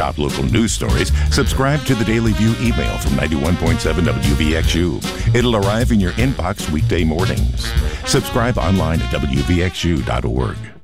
top local news stories, subscribe to the Daily View email from 91.7 WVXU. It'll arrive in your inbox weekday mornings. Subscribe online at WVXU.org.